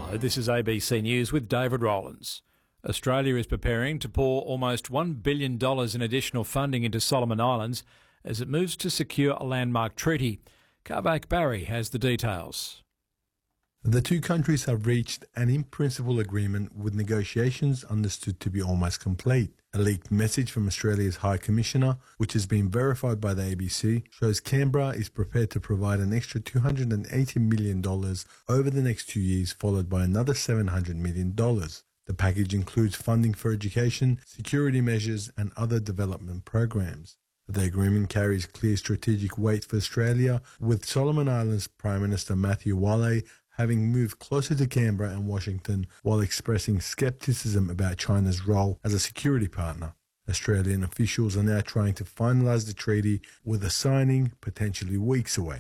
Hello, this is ABC News with David Rowlands. Australia is preparing to pour almost $1 billion in additional funding into Solomon Islands as it moves to secure a landmark treaty. Kavak Barry has the details. The two countries have reached an in-principle agreement with negotiations understood to be almost complete. A leaked message from Australia's High Commissioner, which has been verified by the ABC, shows Canberra is prepared to provide an extra $280 million over the next 2 years, followed by another $700 million. The package includes funding for education, security measures and other development programs. The agreement carries clear strategic weight for Australia, with Solomon Islands Prime Minister Matthew Wale having moved closer to Canberra and Washington while expressing scepticism about China's role as a security partner. Australian officials are now trying to finalise the treaty, with a signing potentially weeks away.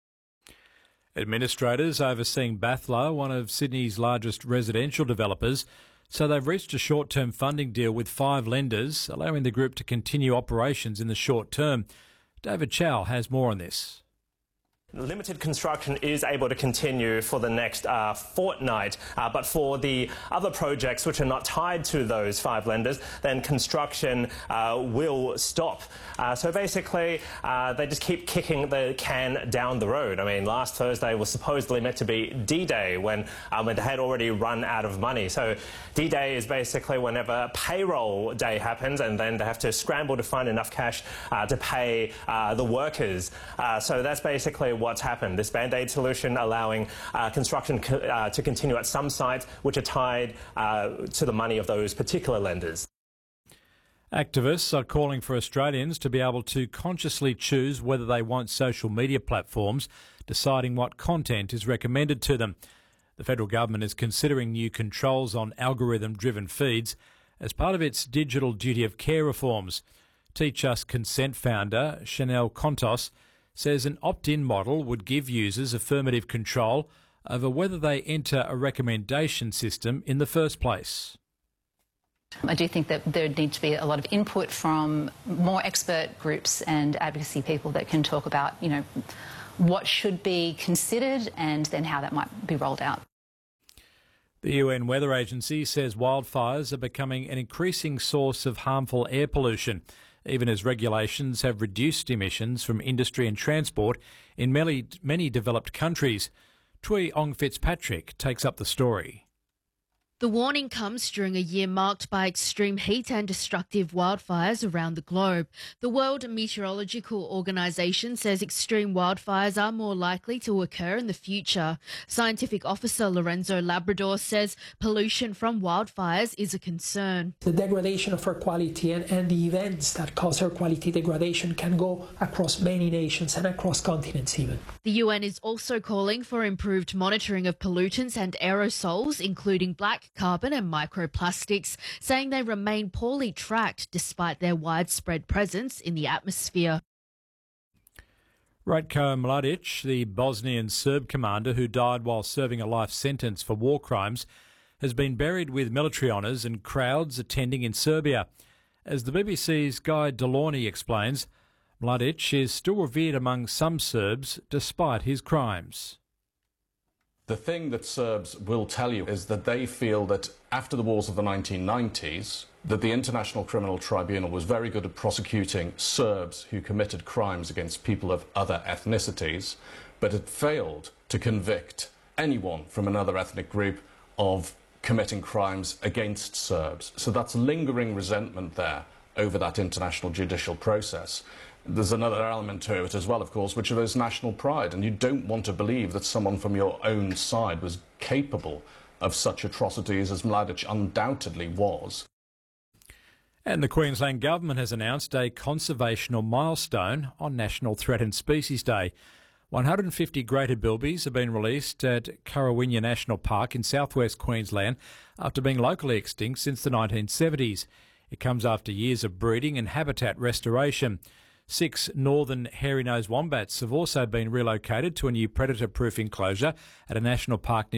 Administrators overseeing Bathla, one of Sydney's largest residential developers, so they've reached a short-term funding deal with 5 lenders, allowing the group to continue operations in the short term. David Chow has more on this. Limited construction is able to continue for the next fortnight, but for the other projects which are not tied to those 5 lenders, then construction will stop. So basically, they just keep kicking the can down the road. I mean, last Thursday was supposedly meant to be D-Day when they had already run out of money. So D-Day is basically whenever payroll day happens, and then they have to scramble to find enough cash to pay the workers. So that's basically what's happened. This Band-Aid solution allowing construction to continue at some sites which are tied to the money of those particular lenders. Activists are calling for Australians to be able to consciously choose whether they want social media platforms deciding what content is recommended to them. The federal government is considering new controls on algorithm-driven feeds as part of its digital duty of care reforms. Teach Us Consent founder Chanel Contos says an opt-in model would give users affirmative control over whether they enter a recommendation system in the first place. I do think that there needs to be a lot of input from more expert groups and advocacy people that can talk about, what should be considered and then how that might be rolled out. The UN Weather Agency says wildfires are becoming an increasing source of harmful air pollution, even as regulations have reduced emissions from industry and transport in many developed countries. Tui Ong Fitzpatrick takes up the story. The warning comes during a year marked by extreme heat and destructive wildfires around the globe. The World Meteorological Organization says extreme wildfires are more likely to occur in the future. Scientific Officer Lorenzo Labrador says pollution from wildfires is a concern. The degradation of air quality and the events that cause air quality degradation can go across many nations and across continents even. The UN is also calling for improved monitoring of pollutants and aerosols, including black carbon and microplastics, saying they remain poorly tracked despite their widespread presence in the atmosphere. Ratko Mladic, the Bosnian Serb commander who died while serving a life sentence for war crimes, has been buried with military honours and crowds attending in Serbia. As the BBC's Guy Delaunay explains, Mladic is still revered among some Serbs despite his crimes. The thing that Serbs will tell you is that they feel that after the wars of the 1990s, that the International Criminal Tribunal was very good at prosecuting Serbs who committed crimes against people of other ethnicities, but it failed to convict anyone from another ethnic group of committing crimes against Serbs. So that's lingering resentment there over that international judicial process. There's another element to it as well, of course, which is national pride, and you don't want to believe that someone from your own side was capable of such atrocities as Mladic undoubtedly was. And the Queensland Government has announced a conservational milestone on National Threatened Species Day. 150 greater bilbies have been released at Currawinya National Park in southwest Queensland after being locally extinct since the 1970s. It comes after years of breeding and habitat restoration. 6 northern hairy-nosed wombats have also been relocated to a new predator-proof enclosure at a national park near